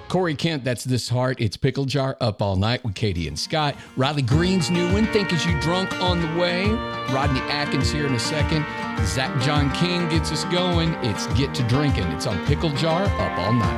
Corey Kent, that's This Heart. It's Pickle Jar, Up All Night with Katie and Scott. Riley Green's new one, Think As You Drunk, on the way. Rodney Atkins here in a second. Zach John King gets us going. It's Get to Drinking. It's on Pickle Jar, Up All Night.